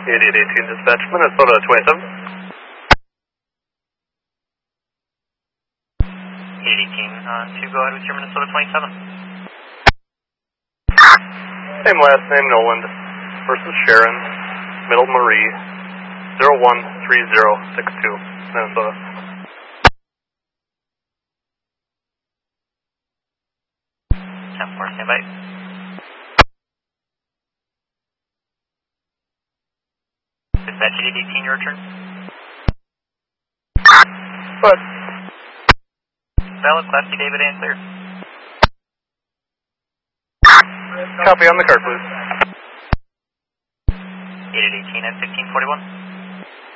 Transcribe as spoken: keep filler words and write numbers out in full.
eighty-eight eighteen dispatch, Minnesota twenty-seven. eight eighteen, uh, to go ahead with your Minnesota twenty-seven. Same last name, Noland, versus Sharon, Middle Marie, zero one three zero six two, Minnesota. ten four, stand by. Dispatch eight eighteen, your return. But Valid, Class B David, and clear. copy on the card, please. eight eighteen at sixteen forty-one.